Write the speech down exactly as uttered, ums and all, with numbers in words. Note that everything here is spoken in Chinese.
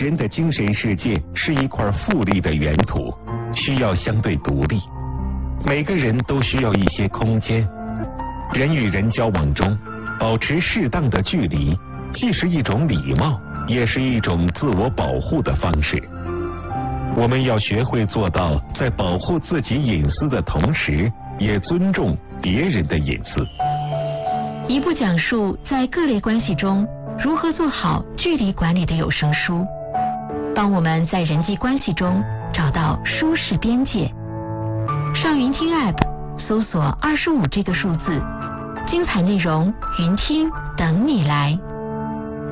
人的精神世界是一块富丽的原土，需要相对独立。每个人都需要一些空间。人与人交往中，保持适当的距离，既是一种礼貌，也是一种自我保护的方式。我们要学会做到在保护自己隐私的同时，也尊重别人的隐私。 一部讲述在各类关系中如何做好距离管理的有声书，帮我们在人际关系中找到舒适边界。上云听 App 搜索二十五这个数字，精彩内容云听等你来。